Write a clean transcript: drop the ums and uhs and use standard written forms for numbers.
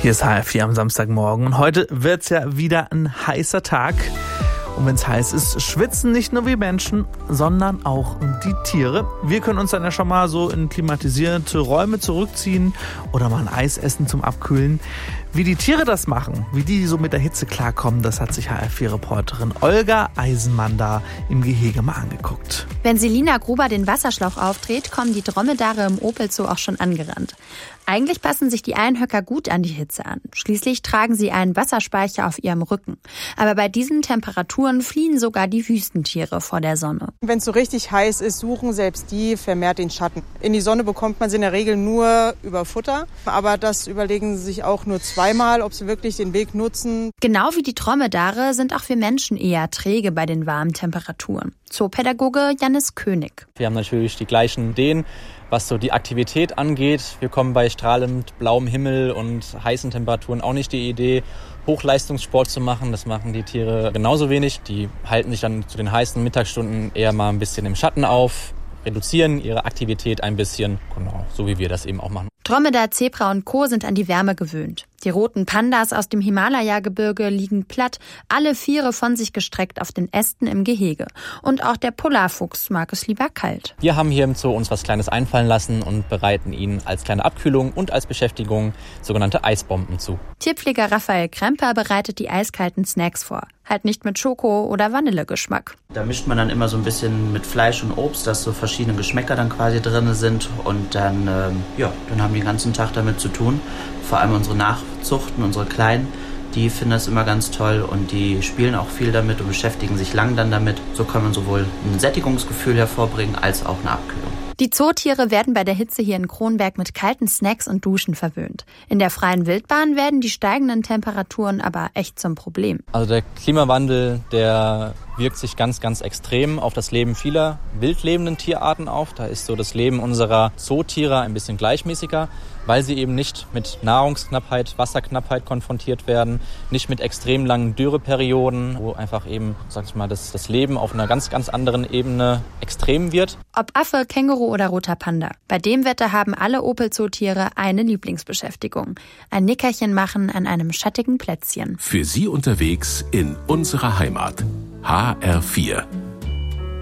Hier ist HR4 am Samstagmorgen und heute wird's ja wieder ein heißer Tag. Und wenn es heiß ist, schwitzen nicht nur wir Menschen, sondern auch die Tiere. Wir können uns dann ja schon mal so in klimatisierte Räume zurückziehen oder mal ein Eis essen zum Abkühlen. Wie die Tiere das machen, wie die so mit der Hitze klarkommen, das hat sich HR4-Reporterin Olga Eisenmann da im Gehege mal angeguckt. Wenn Selina Gruber den Wasserschlauch aufdreht, kommen die Dromedare im Opel Zoo auch schon angerannt. Eigentlich passen sich die Einhöcker gut an die Hitze an. Schließlich tragen sie einen Wasserspeicher auf ihrem Rücken. Aber bei diesen Temperaturen fliehen sogar die Wüstentiere vor der Sonne. Wenn es so richtig heiß ist, suchen selbst die vermehrt den Schatten. In die Sonne bekommt man sie in der Regel nur über Futter. Aber das überlegen sie sich auch nur zweimal, ob sie wirklich den Weg nutzen. Genau wie die Dromedare sind auch wir Menschen eher träge bei den warmen Temperaturen. Zoopädagoge Jannis König. Wir haben natürlich die gleichen Ideen, was so die Aktivität angeht. Wir kommen bei strahlend blauem Himmel und heißen Temperaturen auch nicht die Idee, Hochleistungssport zu machen. Das machen die Tiere genauso wenig. Die halten sich dann zu den heißen Mittagsstunden eher mal ein bisschen im Schatten auf, reduzieren ihre Aktivität ein bisschen, genau, so wie wir das eben auch machen. Dromedar, Zebra und Co. sind an die Wärme gewöhnt. Die roten Pandas aus dem Himalaya-Gebirge liegen platt, alle Viere von sich gestreckt auf den Ästen im Gehege. Und auch der Polarfuchs mag es lieber kalt. Wir haben hier im Zoo uns was Kleines einfallen lassen und bereiten ihnen als kleine Abkühlung und als Beschäftigung sogenannte Eisbomben zu. Tierpfleger Raphael Kremper bereitet die eiskalten Snacks vor. Halt nicht mit Schoko- oder Vanillegeschmack. Da mischt man dann immer so ein bisschen mit Fleisch und Obst, dass so verschiedene Geschmäcker dann quasi drin sind. Und dann, dann haben die den ganzen Tag damit zu tun. Vor allem unsere Nachzuchten, unsere Kleinen, die finden das immer ganz toll und die spielen auch viel damit und beschäftigen sich lang dann damit. So kann man sowohl ein Sättigungsgefühl hervorbringen als auch eine Abkühlung. Die Zootiere werden bei der Hitze hier in Kronberg mit kalten Snacks und Duschen verwöhnt. In der freien Wildbahn werden die steigenden Temperaturen aber echt zum Problem. Also der Klimawandel, der wirkt sich ganz, ganz extrem auf das Leben vieler wildlebenden Tierarten auf. Da ist so das Leben unserer Zootiere ein bisschen gleichmäßiger, weil sie eben nicht mit Nahrungsknappheit, Wasserknappheit konfrontiert werden, nicht mit extrem langen Dürreperioden, wo einfach eben, das Leben auf einer ganz, ganz anderen Ebene extrem wird. Ob Affe, Känguru oder roter Panda. Bei dem Wetter haben alle Opel-Zootiere eine Lieblingsbeschäftigung. Ein Nickerchen machen an einem schattigen Plätzchen. Für Sie unterwegs in unserer Heimat. HR4.